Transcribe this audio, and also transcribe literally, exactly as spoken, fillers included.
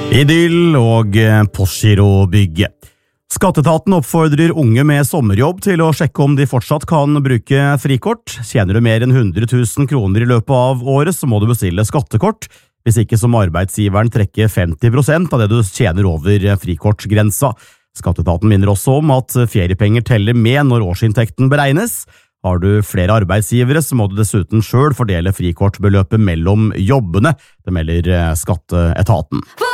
Idyll og Postgirobygget. Skatteetaten oppfordrer unge med sommerjobb til å sjekke om de fortsatt kan bruke frikort. Tjener du mer enn hundre tusen kroner i løpet av året, så må du bestille skattekort. Hvis ikke så må arbeidsgiveren trekke femti prosent av det du tjener over frikortgrensa. Skatteetaten minner også om at feriepenger teller med når årsinntekten beregnes. Har du flere arbeidsgivere, så må du dessuten selv fordele frikortbeløpet mellom jobbene. Det melder Skatteetaten.